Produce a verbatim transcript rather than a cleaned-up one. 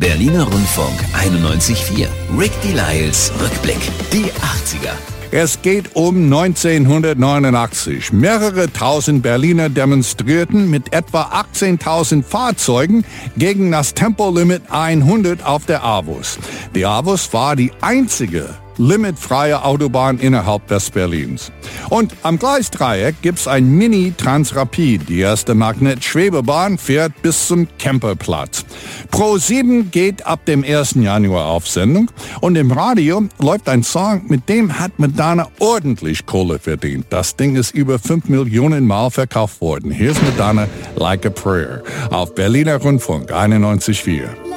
Berliner Rundfunk einundneunzig Komma vier. Rick Delisles Rückblick. Die achtziger. Es geht um neunzehnhundertneunundachtzig. Mehrere tausend Berliner demonstrierten mit etwa achtzehntausend Fahrzeugen gegen das Tempolimit hundert auf der A W U S. Die A W U S war die einzige limitfreie Autobahn innerhalb Westberlins. Und am Gleisdreieck gibt's ein Mini-Transrapid. Die erste Magnet-Schwebebahn fährt bis zum Kemperplatz. Pro sieben geht ab dem ersten Januar auf Sendung. Und im Radio läuft ein Song, mit dem hat Madonna ordentlich Kohle verdient. Das Ding ist über fünf Millionen Mal verkauft worden. Hier ist Madonna, Like a Prayer, auf Berliner Rundfunk einundneunzig Komma vier.